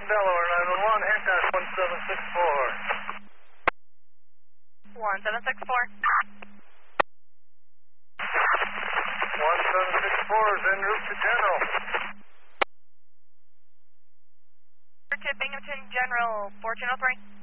Delaware 911, Hancock 1764. 1764 is en route to General. To Binghamton General, 1403.